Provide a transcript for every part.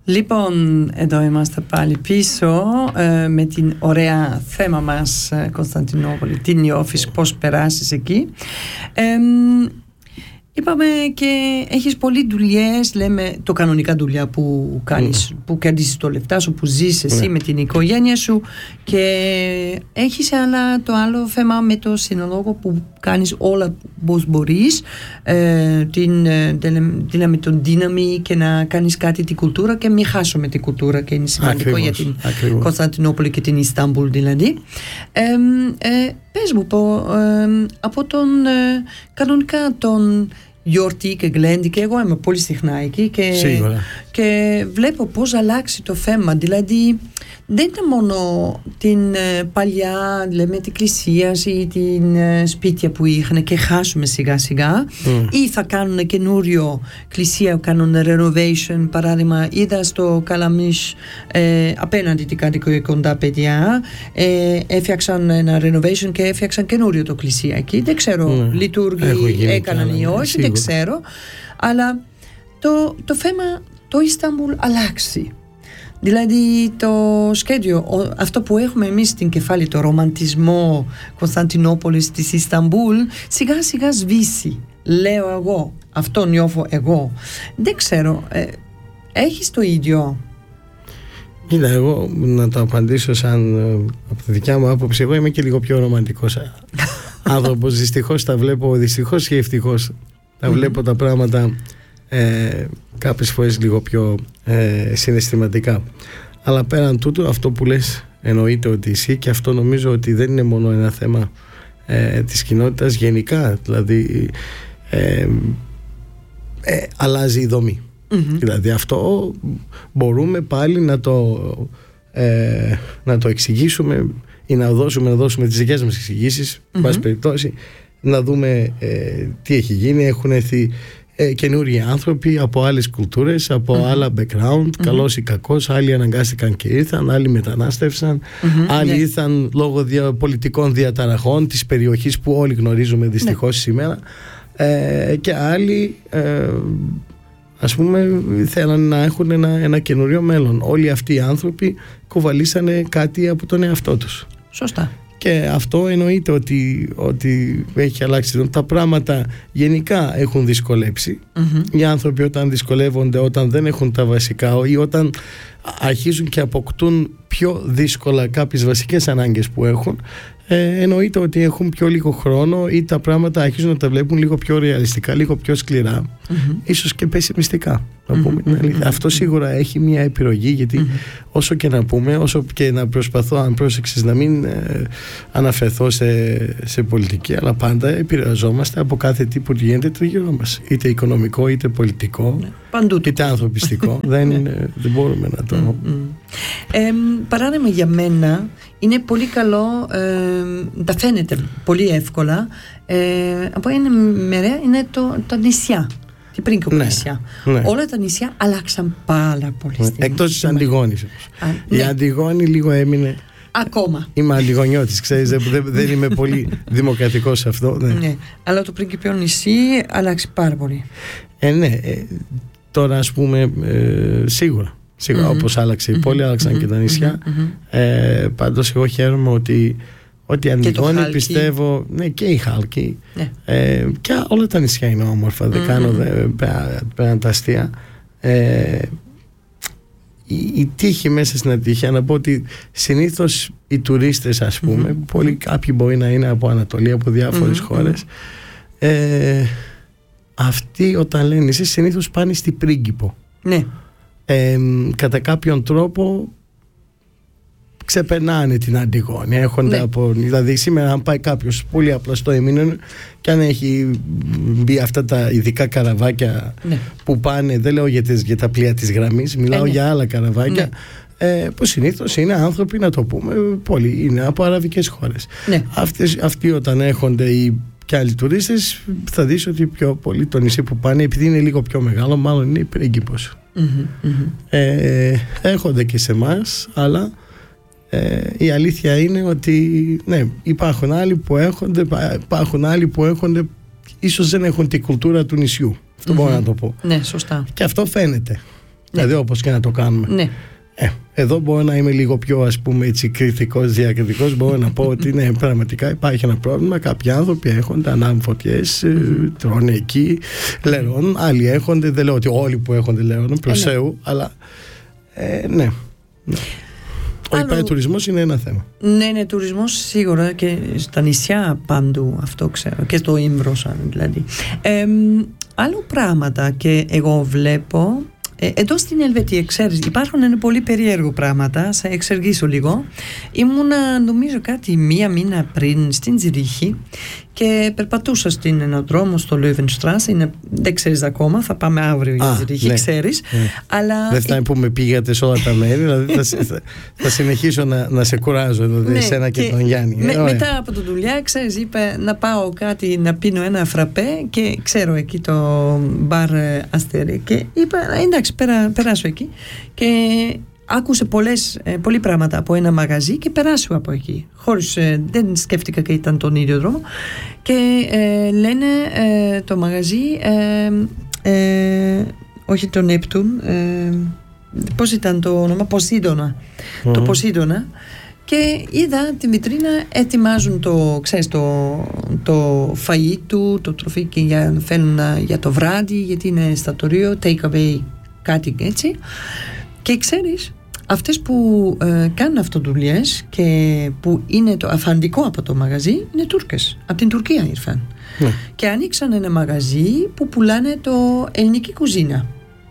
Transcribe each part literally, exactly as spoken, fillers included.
Λοιπόν, εδώ είμαστε πάλι πίσω ε, με την ωραία θέμα μας, ε, Κωνσταντινούπολη. Τι νιώθεις, πώς περάσεις εκεί. Ε, είπαμε και έχεις πολλές δουλειές, λέμε το κανονικά δουλειά που κάνεις, mm. που κερδίσεις το λεφτά σου, που ζεις εσύ mm. με την οικογένεια σου, και έχεις αλλά το άλλο θέμα με το συνολόγο που κάνεις όλα πώς μπορείς, ε, την, την, την δύναμη και να κάνεις κάτι την κουλτούρα και μην χάσουμε την κουλτούρα, και είναι σημαντικό ακριβώς, για την ακριβώς. Κωνσταντινούπολη και την Ιστάμπουλ δηλαδή. Ε, ε, πες μου ε, από τον ε, κανονικά τον γιορτή και γλέντι, και εγώ είμαι πολύ συχνά εκεί και, και βλέπω πώς αλλάξει το θέμα. Δηλαδή δεν είναι μόνο την ε, παλιά, λέμε, την εκκλησία ή την ε, σπίτια που είχαν και χάσουμε σιγά σιγά, mm. ή θα κάνουν καινούριο εκκλησία, κάνουν renovation. Παράδειγμα, είδα στο Καλαμίς ε, απέναντι την κατοικία κοντά παιδιά, ε, έφτιαξαν ένα renovation και έφτιαξαν καινούριο το εκκλησία εκεί. Δεν ξέρω, mm. λειτουργεί, έκαναν ή όχι, σίγουρα. Δεν ξέρω, αλλά το, το θέμα το Ιστάμπουλ αλλάξει. Δηλαδή το σχέδιο, αυτό που έχουμε εμείς στην κεφάλι, το ρομαντισμό Κωνσταντινούπολης της Ισταμπούλ, σιγά σιγά σβήσει, λέω εγώ, αυτό νιώθω εγώ. Δεν ξέρω, ε, έχεις το ίδιο? Κοίτα, εγώ να το απαντήσω σαν από τη δικιά μου άποψη, εγώ είμαι και λίγο πιο ρομαντικός άνθρωπος. Δυστυχώς τα βλέπω, δυστυχώς και ευτυχώς τα βλέπω τα πράγματα Ε, κάποιες φορές λίγο πιο ε, συναισθηματικά. Αλλά πέραν τούτου, αυτό που λες εννοείται ότι ισχύει, και αυτό νομίζω ότι δεν είναι μόνο ένα θέμα ε, της κοινότητας γενικά. Δηλαδή ε, ε, αλλάζει η δομή. Mm-hmm. Δηλαδή αυτό μπορούμε πάλι να το ε, να το εξηγήσουμε ή να δώσουμε, να δώσουμε τις δικές μας εξηγήσεις, mm-hmm. εν πάση περιπτώσει, να δούμε ε, τι έχει γίνει. Έχουν έρθει Ε, καινούριοι άνθρωποι από άλλες κουλτούρες, από mm-hmm. άλλα background, mm-hmm. καλός ή κακός. Άλλοι αναγκάστηκαν και ήρθαν, άλλοι μετανάστευσαν, mm-hmm. άλλοι yeah. ήρθαν λόγω δια, πολιτικών διαταραχών της περιοχής που όλοι γνωρίζουμε δυστυχώς yeah. σήμερα, ε, και άλλοι ε, ας πούμε θέλαν να έχουν ένα, ένα καινούριο μέλλον. Όλοι αυτοί οι άνθρωποι κουβαλήσανε κάτι από τον εαυτό τους. Σωστά. Και αυτό εννοείται ότι, ότι έχει αλλάξει. Τα πράγματα γενικά έχουν δυσκολέψει. Mm-hmm. Οι άνθρωποι όταν δυσκολεύονται, όταν δεν έχουν τα βασικά ή όταν αρχίζουν και αποκτούν πιο δύσκολα κάποιες βασικές ανάγκες που έχουν, ε, εννοείται ότι έχουν πιο λίγο χρόνο ή τα πράγματα αρχίζουν να τα βλέπουν λίγο πιο ρεαλιστικά, λίγο πιο σκληρά, mm-hmm. ίσως και πεσημιστικά. Να πούμε, mm-hmm. Αυτό σίγουρα έχει μια επιρρογή, γιατί mm-hmm. όσο και να πούμε, όσο και να προσπαθώ, αν πρόσεξες, να μην ε, αναφερθώ σε, σε πολιτική, αλλά πάντα επηρεαζόμαστε από κάθε τι που γίνεται τριγύρω μας, είτε οικονομικό, είτε πολιτικό, παντού, είτε ανθρωπιστικό. δεν, ε, δεν μπορούμε να το... Mm-hmm. Ε, παράδειγμα για μένα είναι πολύ καλό, ε, τα φαίνεται πολύ εύκολα, ε, από ένα μερέα είναι το, το νησιά. Πριν και ναι, νησιά. Ναι. Όλα τα νησιά άλλαξαν πάρα πολύ. Εκτός της Αντιγόνης. Η ναι. Αντιγόνη λίγο έμεινε. Ακόμα. Είμαι Αντιγονιώτης, ξέρεις, δεν, δεν είμαι πολύ δημοκρατικός σε αυτό. Ναι. Ναι. Αλλά το πριγκιπιό νησί άλλαξε πάρα πολύ. Ε, ναι. Ε, τώρα ας πούμε ε, σίγουρα. Σίγουρα mm-hmm. όπως άλλαξε η πόλη, άλλαξαν mm-hmm. και τα νησιά. Mm-hmm. Ε, πάντως εγώ χαίρομαι ότι Ότι η Αντιγόνη, πιστεύω, ναι, και η Χάλκη, ναι. ε, και όλα τα νησιά είναι όμορφα, δεν mm-hmm. κάνω πέραν τα αστεία. Ε, η, η τύχη μέσα στην ατυχία, να πω ότι συνήθως οι τουρίστες, ας πούμε, mm-hmm. πολλοί, κάποιοι μπορεί να είναι από Ανατολή, από διάφορες mm-hmm. χώρες, ε, αυτοί όταν λένε νησί συνήθως πάνε στη Πρίγκιπο. Ναι. Ε, κατά κάποιον τρόπο ξεπερνάνε την Αντιγόνη, έχονται ναι. από, δηλαδή σήμερα αν πάει κάποιος πολύ απλά στο Εμίνο και αν έχει μπει αυτά τα ειδικά καραβάκια ναι. που πάνε, δεν λέω για, τις, για τα πλοία της γραμμής, μιλάω ε, ναι. για άλλα καραβάκια, ναι. ε, που συνήθως είναι άνθρωποι, να το πούμε, πολλοί είναι από αραβικές χώρες. Ναι. Αυτές, αυτοί όταν έχονται οι και άλλοι τουρίστες, θα δεις ότι πιο πολύ το νησί που πάνε, επειδή είναι λίγο πιο μεγάλο, μάλλον είναι η Πρίγκιπος. Mm-hmm, mm-hmm. ε, έρχονται και σε εμάς, αλλά Ε, η αλήθεια είναι ότι ναι, υπάρχουν άλλοι που έχονται, υπάρχουν άλλοι που έχονται, ίσως δεν έχουν την κουλτούρα του νησιού. Αυτό mm-hmm. μπορώ να το πω. Ναι, σωστά. Και αυτό φαίνεται. Δηλαδή όπως και να το κάνουμε. Ναι. Ε, εδώ μπορώ να είμαι λίγο πιο, ας πούμε, έτσι, κριτικός, διακριτικός. Μπορώ να πω ότι ναι, πραγματικά υπάρχει ένα πρόβλημα. Κάποιοι άνθρωποι έχονται, ανάβουν φωτιές, mm-hmm. τρώνε εκεί, λερώνουν. Άλλοι έχονται, δεν λέω ότι όλοι που έχονται λερώνουν, προς Θεού, ε, ναι. αλλά ε, ναι. ναι. Ο Άλλο... υπερτουρισμός είναι ένα θέμα. Ναι, ναι, τουρισμός σίγουρα και στα νησιά παντού, αυτό ξέρω, και στο Ήμβρος δηλαδή. Ε, άλλο πράγματα και εγώ βλέπω. Ε, εδώ στην Ελβετία, ξέρεις, υπάρχουν ένα πολύ περίεργο πράγματα. Θα εξεργήσω λίγο. Ήμουνα, νομίζω, κάτι μία μήνα πριν στην Ζυρίχη και περπατούσα στην ένα δρόμο στο Λόιβενστράσσε. Δεν ξέρεις ακόμα, θα πάμε αύριο για Ζυρίχη, ναι, ξέρεις. Ναι. Αλλά... Δεν φτάνει που με πήγατε σε όλα τα μέρη, δηλαδή θα, θα, θα συνεχίσω να, να σε κουράζω, δηλαδή, ναι, εσένα και, και τον Γιάννη. Με, μετά από τη δουλειά, ξέρεις, είπε να πάω κάτι, να πίνω ένα φραπέ και ξέρω εκεί το μπαρ Αστέρι. Και είπα, εντάξει, πέρα, περάσω εκεί. Και άκουσε πολλές, ε, πολλή πράγματα από ένα μαγαζί και περάσω από εκεί. Χωρίς, ε, δεν σκέφτηκα και ήταν τον ίδιο δρόμο. Και ε, λένε ε, το μαγαζί, ε, ε, όχι το Νέπτουν, ε, πώς ήταν το όνομα, Ποσίδωνα. Mm-hmm. Το Ποσίδωνα. Και είδα τη βιτρίνα, ετοιμάζουν το, ξέρεις, το, το φαΐ του, το τροφή και για, φέρνουν για το βράδυ, γιατί είναι εστιατόριο, take away, κάτι έτσι. Και ξέρεις, αυτές που ε, κάνουν αυτοδουλειές και που είναι το αφαντικό από το μαγαζί είναι Τούρκες, από την Τουρκία ήρθαν. Ναι. Και ανοίξαν ένα μαγαζί που πουλάνε το ελληνική κουζίνα.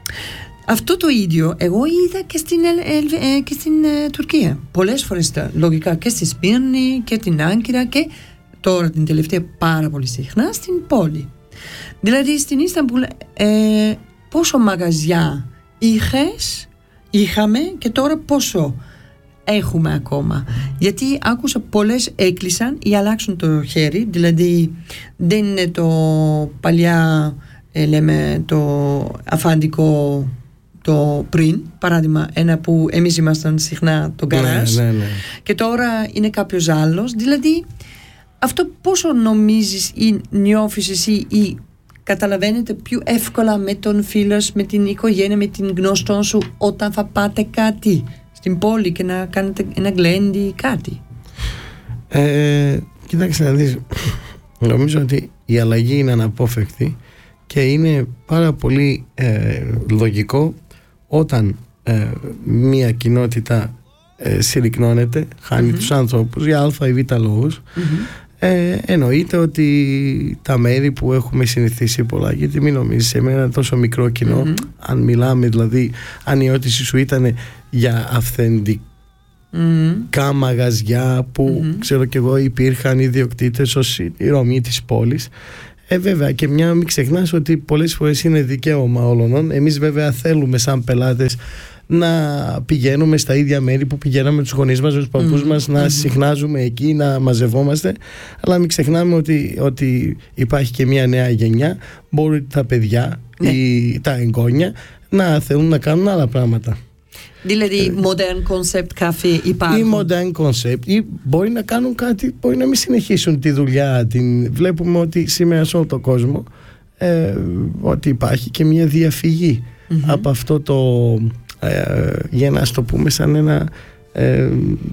Αυτό το ίδιο εγώ είδα και στην, ε, και στην ε, Τουρκία πολλές φορές, λογικά, και στη Σπύρνη και την Άγκυρα και τώρα την τελευταία πάρα πολύ συχνά στην πόλη. Δηλαδή στην Ίσταμπουλ ε, πόσο μαγαζιά είχες, είχαμε και τώρα πόσο έχουμε ακόμα. Γιατί άκουσα πολλές έκλεισαν ή αλλάξουν το χέρι, δηλαδή δεν είναι το παλιά, ε, λέμε, το αφαντικό το πριν, παράδειγμα, ένα που εμείς ήμασταν συχνά το γκαράζ, ναι, ναι, ναι. και τώρα είναι κάποιος άλλος. Δηλαδή αυτό πόσο νομίζεις ή νιώθεις εσύ ή καταλαβαίνετε πιο εύκολα με τον φίλο, με την οικογένεια, με την γνωστό σου όταν θα πάτε κάτι στην πόλη και να κάνετε ένα γλέντι κάτι? Ε, κοιτάξτε να δεις, νομίζω ότι η αλλαγή είναι αναπόφευκτη και είναι πάρα πολύ ε, λογικό όταν ε, μια κοινότητα ε, συρρυκνώνεται, χάνει mm-hmm. τους ανθρώπους για α ή β λόγους. Mm-hmm. Ε, εννοείται ότι τα μέρη που έχουμε συνηθίσει πολλά, γιατί μην νομίζεις, σε ένα τόσο μικρό κοινό, mm-hmm. αν μιλάμε, δηλαδή αν η ερώτηση σου ήταν για αυθεντικά mm-hmm. μαγαζιά που mm-hmm. ξέρω κι εγώ υπήρχαν ιδιοκτήτες ως η ρομή της πόλης, ε, βέβαια, και μια μην ξεχνάς ότι πολλές φορές είναι δικαίωμα όλων. Εμείς βέβαια θέλουμε σαν πελάτες να πηγαίνουμε στα ίδια μέρη που πηγαίναμε με τους γονείς μας, με τους παππούς mm-hmm. μας, να mm-hmm. συχνάζουμε εκεί, να μαζευόμαστε, αλλά μην ξεχνάμε ότι, ότι υπάρχει και μια νέα γενιά, μπορεί τα παιδιά ναι. ή τα εγγόνια να θέλουν να κάνουν άλλα πράγματα. Δηλαδή modern concept cafe υπάρχουν. Ή modern concept, ή μπορεί να κάνουν κάτι, μπορεί να μην συνεχίσουν τη δουλειά. Την... Βλέπουμε ότι σήμερα σε όλο τον κόσμο ε, ότι υπάρχει και μια διαφυγή mm-hmm. από αυτό το ε, για να το πούμε σαν ένα ε,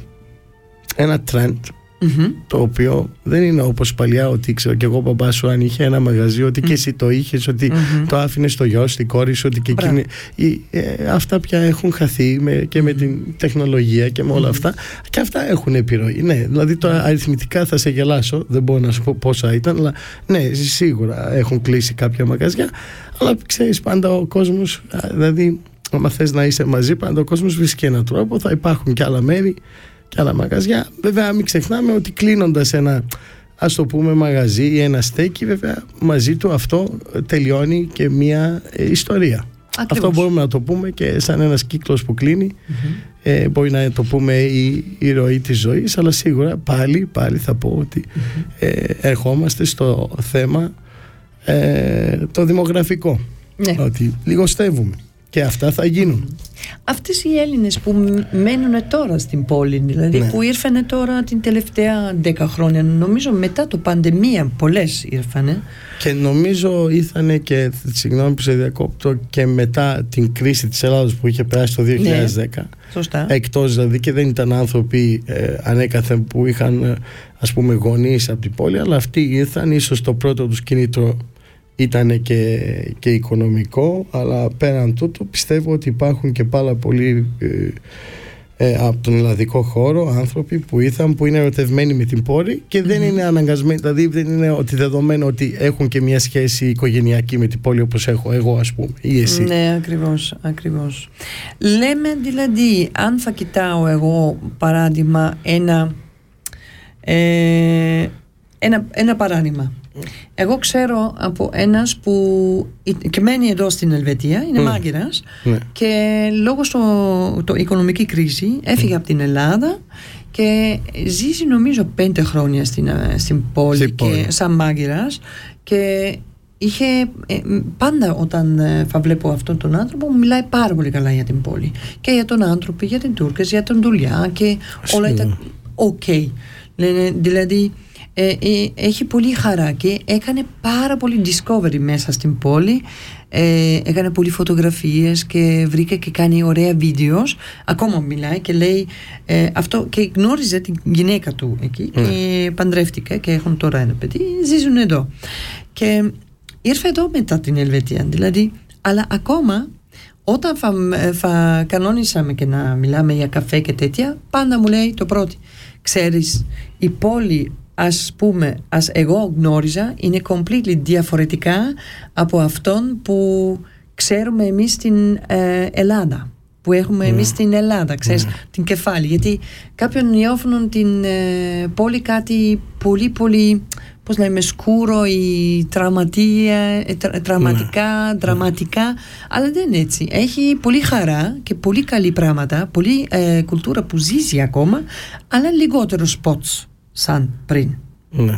ένα trend mm-hmm. το οποίο δεν είναι όπως παλιά, ότι ξέρω και εγώ μπαμπά σου αν είχε ένα μαγαζί ότι mm-hmm. και εσύ το είχες, ότι mm-hmm. το άφηνες στο γιο, στην κόρη σου, ότι και εκείνη, ε, αυτά πια έχουν χαθεί με, και με την τεχνολογία και με όλα mm-hmm. αυτά, και αυτά έχουν επιρροή. Ναι, δηλαδή τώρα αριθμητικά θα σε γελάσω, δεν μπορώ να σου πω πόσα ήταν, αλλά ναι, σίγουρα έχουν κλείσει κάποια μαγαζιά, αλλά ξέρεις, πάντα ο κόσμος, δηλαδή άμα θες να είσαι μαζί, πάντα ο κόσμος βρίσκει έναν τρόπο, θα υπάρχουν και άλλα μέρη και άλλα μαγαζιά. Βέβαια μην ξεχνάμε ότι κλείνοντας ένα, ας το πούμε, μαγαζί ή ένα στέκι, βέβαια μαζί του αυτό τελειώνει και μια ε, ιστορία. Ακριβώς. Αυτό μπορούμε να το πούμε και σαν ένας κύκλος που κλείνει. Mm-hmm. ε, μπορεί να το πούμε η, η ροή της ζωής, αλλά σίγουρα πάλι, πάλι θα πω ότι mm-hmm. ε, ερχόμαστε στο θέμα ε, το δημογραφικό, ναι. ότι λιγοστεύουμε. Και αυτά θα γίνουν. αυτές οι Έλληνες που μένουν τώρα στην πόλη, δηλαδή ναι. που ήρθανε τώρα την τελευταία δέκα χρόνια, νομίζω μετά το πανδημία πολλές ήρθανε. Και νομίζω ήρθανε και, συγγνώμη που σε διακόπτω, και μετά την κρίση της Ελλάδος που είχε περάσει το δύο χιλιάδες δέκα. Ναι, σωστά. Εκτός δηλαδή, και δεν ήταν άνθρωποι ε, ανέκαθεν που είχαν ε, ας πούμε γονείς από την πόλη, αλλά αυτοί ήρθαν, ίσως το πρώτο τους κίνητρο ήταν και, και οικονομικό, αλλά πέραν τούτου πιστεύω ότι υπάρχουν και πάρα πολλοί ε, ε, από τον ελλαδικό χώρο άνθρωποι που ήρθαν, που είναι ερωτευμένοι με την πόλη και δεν mm-hmm. είναι αναγκασμένοι, δηλαδή δεν είναι ότι δεδομένο ότι έχουν και μια σχέση οικογενειακή με την πόλη όπως έχω εγώ, ας πούμε, ή εσύ. Ναι, ακριβώς, ακριβώς. Λέμε δηλαδή, αν θα κοιτάω εγώ παράδειγμα ένα ε, ένα, ένα παράδειγμα. Εγώ ξέρω από ένας που και μένει εδώ στην Ελβετία, είναι mm. μάγειρας mm. και λόγω στο το οικονομική κρίση έφυγε mm. από την Ελλάδα και ζήσει νομίζω πέντε χρόνια στην, στην πόλη, στην και, πόλη. σαν μάγειρας, και είχε πάντα όταν θα βλέπω αυτόν τον άνθρωπο μιλάει πάρα πολύ καλά για την πόλη και για τον άνθρωπο, για την Τούρκες, για τον δουλειά και όλα ήταν ok. Λένε, δηλαδή Ε, ε, έχει πολύ χαρά και έκανε πάρα πολύ discovery μέσα στην πόλη, ε, έκανε πολλές φωτογραφίες και βρήκε και κάνει ωραία βίντεο. Ακόμα μιλάει και λέει ε, αυτό, και γνώριζε την γυναίκα του εκεί mm. και παντρεύτηκε και έχουν τώρα ένα παιδί, ζήσουν εδώ και ήρθε εδώ μετά την Ελβετία δηλαδή. Αλλά ακόμα όταν θα, θα κανόνισαμε και να μιλάμε για καφέ και τέτοια, πάντα μου λέει το πρώτο, ξέρεις, η πόλη, ας πούμε, ας εγώ γνώριζα, είναι completely διαφορετικά από αυτόν που ξέρουμε εμείς στην ε, Ελλάδα, που έχουμε mm. εμείς στην Ελλάδα, ξέρεις, mm. την κεφάλι, γιατί κάποιον νιώθουν την ε, πόλη κάτι πολύ πολύ, πώς λέμε, σκούρο ή τραυματία, ε, τρα, τραυματικά, mm. δραματικά, αλλά δεν είναι έτσι. Έχει πολύ χαρά και πολύ καλή πράγματα, πολύ ε, κουλτούρα που ζήσει ακόμα, αλλά λιγότερο spots σαν πριν. Ναι.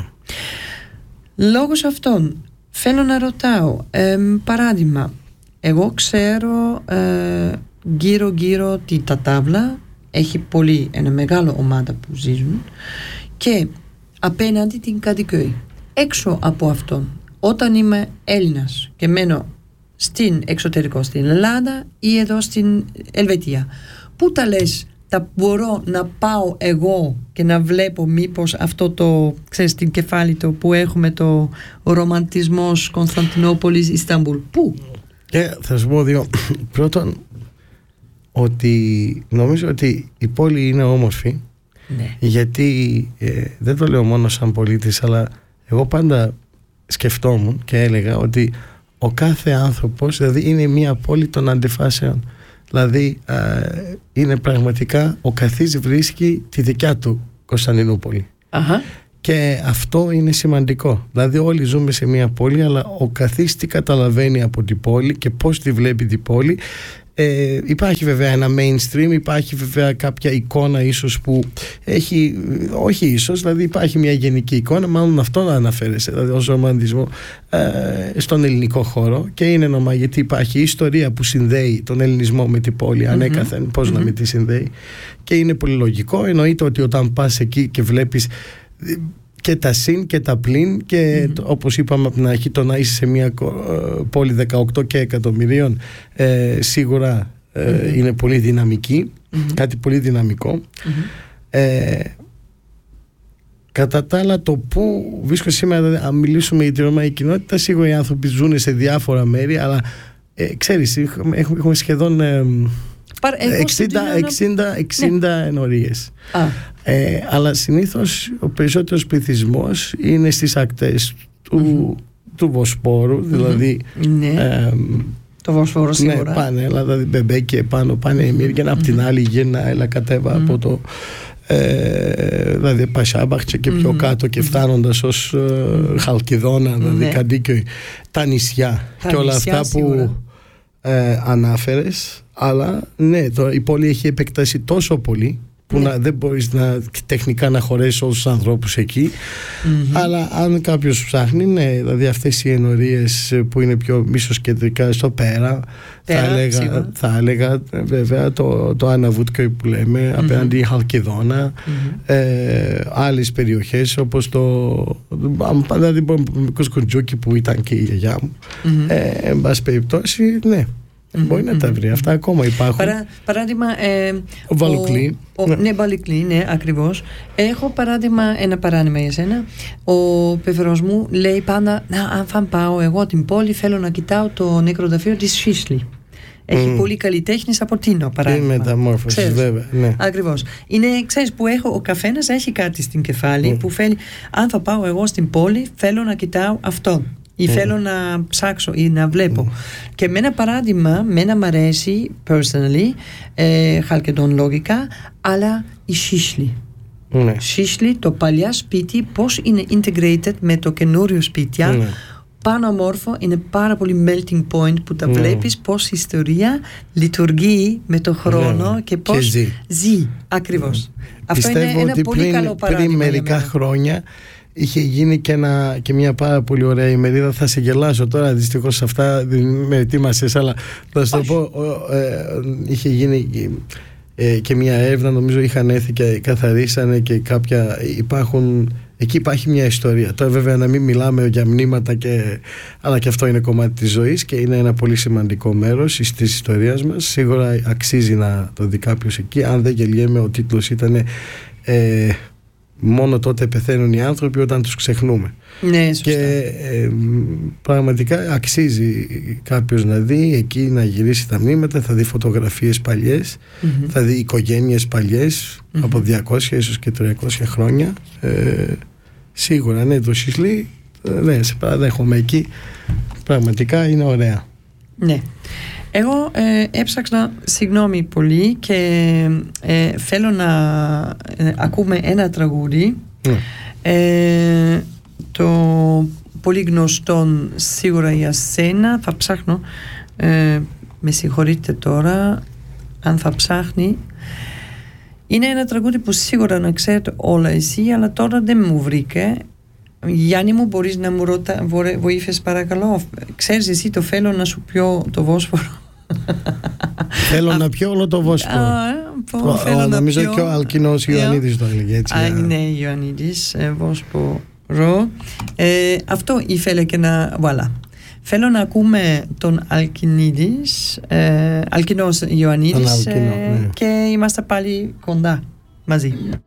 Λόγως αυτών θέλω να ρωτάω, ε, παράδειγμα, εγώ ξέρω ε, γύρω γύρω τη τα τάβλα έχει πολύ, ένα μεγάλο ομάδα που ζήσουν και απέναντι την κατοικία. Έξω από αυτόν, όταν είμαι Έλληνας και μένω στην εξωτερικό, στην Ελλάδα ή εδώ στην Ελβετία, πού τα λες, τα μπορώ να πάω εγώ και να βλέπω μήπως αυτό το, ξέρεις, την κεφάλι το που έχουμε το ρομαντισμός Κωνσταντινούπολης Ισταμπούλ, πού? Και θα σου πω δύο. Πρώτον, ότι νομίζω ότι η πόλη είναι όμορφη, ναι. γιατί ε, δεν το λέω μόνο σαν πολίτης, αλλά εγώ πάντα σκεφτόμουν και έλεγα ότι ο κάθε άνθρωπος, δηλαδή, είναι μια πόλη των αντιφάσεων. Δηλαδή ε, είναι πραγματικά ο καθής βρίσκει τη δικιά του Κωνσταντινούπολη. Αχα. Και αυτό είναι σημαντικό. Δηλαδή όλοι ζούμε σε μια πόλη, αλλά ο καθής τι καταλαβαίνει από την πόλη και πώς τη βλέπει την πόλη. Ε, υπάρχει βέβαια ένα mainstream, υπάρχει βέβαια κάποια εικόνα ίσως που έχει, όχι ίσως, δηλαδή υπάρχει μια γενική εικόνα, μάλλον αυτό να αναφέρεσαι, δηλαδή ως ρομαντισμό ε, στον ελληνικό χώρο, και είναι νομά γιατί υπάρχει ιστορία που συνδέει τον ελληνισμό με την πόλη, mm-hmm. ανέκαθεν, πώς mm-hmm. να με τη συνδέει, και είναι πολύ λογικό. Εννοείται ότι όταν πας εκεί και βλέπεις και τα συν και τα πλην και mm-hmm. όπως είπαμε από την αρχή, το να είσαι σε μια πόλη δεκαοκτώ και εκατομμυρίων ε, σίγουρα ε, mm-hmm. είναι πολύ δυναμική, mm-hmm. κάτι πολύ δυναμικό. Mm-hmm. ε, κατά τα άλλα, το που βρίσκω σήμερα, αν μιλήσουμε για τη ρωμαϊκή κοινότητα, σίγουρα οι άνθρωποι ζουν σε διάφορα μέρη, αλλά ε, ξέρεις, έχουμε, έχουμε σχεδόν ε, εξήντα ναι. ενορίες. Ε, αλλά συνήθως ο περισσότερος πληθυσμός είναι στις ακτές του, mm-hmm. του Βοσπόρου, δηλαδή mm-hmm. ναι. ε, το Βοσπόρο σίγουρα, ναι, πάνε, δηλαδή Μπεμπέκι επάνω, πάνε η Μύργεν, mm-hmm. απ' την άλλη γύρνα, έλα κατέβα mm-hmm. από το ε, δηλαδή Πασάμπαχτσε και πιο mm-hmm. κάτω και φτάνοντας ως ε, Χαλκιδόνα, δηλαδή mm-hmm. Καντίκιο, τα νησιά τα και όλα νησιά, αυτά σίγουρα. Που ε, ανάφερες. Αλλά ναι, το, η πόλη έχει επεκτάσει τόσο πολύ που να, δεν μπορείς να, τεχνικά να χωρέσεις όλους τους ανθρώπους εκεί. Mm-hmm. Αλλά αν κάποιος ψάχνει, ναι, δηλαδή αυτές οι ενορίες που είναι πιο μισοσκεντρικά στο πέρα, πέρα θα, έλεγα, θα έλεγα βέβαια το, το Άννα Βούτκοϊ που λέμε, mm-hmm. απέναντι η Χαλκιδόνα, mm-hmm. ε, άλλες περιοχές όπως το δηλαδή το Κοσκοντζούκι που ήταν και η γιαγιά μου. Mm-hmm. ε, εν πάση περιπτώσει, ναι. Mm-hmm. Μπορεί να τα βρει. Αυτά ακόμα υπάρχουν. Παρά, παράδειγμα, ε, ο Βαλουκλή. Ναι, ναι, Βαλουκλή, ναι, ακριβώς. Έχω παράδειγμα, ένα παράδειγμα για σένα. Ο πεθερός μου λέει πάντα, να, αν πάω εγώ την πόλη, θέλω να κοιτάω το νεκροταφείο της Σίσλη. Έχει mm. πολύ καλλιτέχνης από Τίνο, παράδειγμα. Είναι μεταμόρφωση, βέβαια. Ναι. Ακριβώς. Είναι, ξέρεις, που έχω, ο καθένας έχει κάτι στην κεφάλι mm. που θέλει, αν θα πάω εγώ στην πόλη, θέλω να κοιτάω αυτό. Ή mm. θέλω να ψάξω ή να βλέπω. Mm. Και με ένα παράδειγμα, μένα μ' αρέσει personally, ε, Χαλκιδόν λογικά, αλλά η Σίσλη. Mm. Σίσλη, το παλιά σπίτι, πώς είναι integrated με το καινούριο σπίτι. Mm. Πάνω όμορφο, είναι πάρα πολύ melting point που τα mm. βλέπεις πώς η ιστορία λειτουργεί με το χρόνο mm. και πώς και ζει. ζει. Ακριβώς. Mm. Αυτό Πιστεύω είναι ένα ότι πολύ πριν, καλό παράδειγμα. Πριν μερικά χρόνια είχε γίνει και, ένα, και μια πάρα πολύ ωραία ημερίδα. Θα σε γελάσω τώρα, δυστυχώς σε αυτά δεν με ετοίμασες, αλλά θα σου το πω. Ε, είχε γίνει ε, και μια έρευνα, νομίζω είχαν έρθει και καθαρίσανε και κάποια υπάρχουν. Εκεί υπάρχει μια ιστορία. Τώρα βέβαια να μην μιλάμε για μνήματα και, αλλά και αυτό είναι κομμάτι της ζωής και είναι ένα πολύ σημαντικό μέρος της ιστορίας μας. Σίγουρα αξίζει να το δει κάποιος εκεί. Αν δεν γελιέμαι, ο τίτλος ήταν ε, μόνο τότε πεθαίνουν οι άνθρωποι όταν τους ξεχνούμε. Ναι, σωστά. Και ε, πραγματικά αξίζει κάποιος να δει εκεί, να γυρίσει τα μνήματα, θα δει φωτογραφίες παλιές, mm-hmm. θα δει οικογένειες παλιές mm-hmm. από διακόσια ίσως και τριακόσια χρόνια. ε, σίγουρα ναι, το Σίσλι, ναι, σε παραδέχομαι εκεί, πραγματικά είναι ωραία. Ναι. Εγώ ε, έψαξα, συγγνώμη πολύ, και ε, θέλω να ε, ακούμε ένα τραγούδι mm. ε, το πολύ γνωστό σίγουρα για σένα. Θα ψάχνω, ε, με συγχωρείτε τώρα αν θα ψάχνει. Είναι ένα τραγούδι που σίγουρα να ξέρετε όλα εσύ, αλλά τώρα δεν μου βρήκε. Γιάννη μου, μπορείς να μου ρωτά, βοήθεις παρακαλώ? Ξέρεις εσύ το θέλω να σου πιω το Βόσπορο? Θέλω να πιω όλο το Βόσπορο. Νομίζω και ο Αλκινός Ιωαννίδης το έλεγε έτσι. Α, ναι, Ιωαννίδης, Βόσπορο. Αυτό ήθελε και να... Voilà. Θέλω να ακούμε τον Αλκινίδης, Αλκινός Ιωαννίδης, και είμαστε πάλι κοντά μαζί.